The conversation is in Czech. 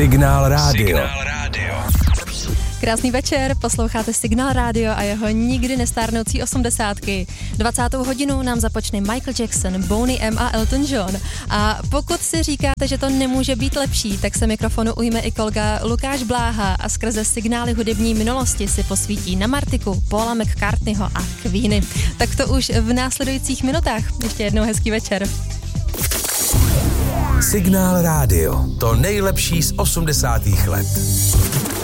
Signál Rádio. Krásný večer, posloucháte Signál Rádio a jeho nikdy nestárnoucí 80. 20. hodinu nám započne Michael Jackson, Boney M a Elton John. A pokud si říkáte, že to nemůže být lepší, tak se mikrofonu ujme i kolega Lukáš Bláha a skrze signály hudební minulosti si posvítí na Martiku, Paula McCartneyho a Queeny. Tak to už v následujících minutách. Ještě jednou hezký večer. Signál Rádio. To nejlepší z 80. let.